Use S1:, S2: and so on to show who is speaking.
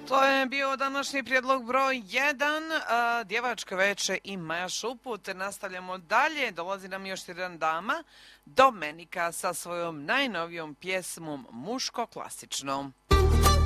S1: To je bio današnji prijedlog broj 1, Djevačka veče i Maja Šuput. Nastavljamo dalje, dolazi nam još jedan dama, Domenika sa svojom najnovijom pjesmom Muško klasično.